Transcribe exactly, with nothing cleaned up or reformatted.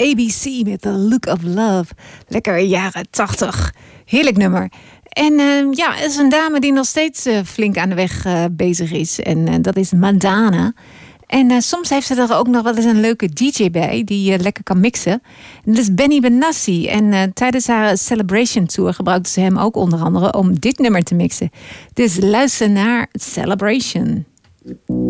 A B C met The Look of Love. Lekker jaren tachtig. Heerlijk nummer. En uh, ja, er is een dame die nog steeds uh, flink aan de weg uh, bezig is. En uh, dat is Madonna. En uh, soms heeft ze er ook nog wel eens een leuke D J bij die uh, lekker kan mixen. En dat is Benny Benassi. En uh, tijdens haar Celebration Tour gebruikte ze hem ook onder andere om dit nummer te mixen. Dus luister naar Celebration.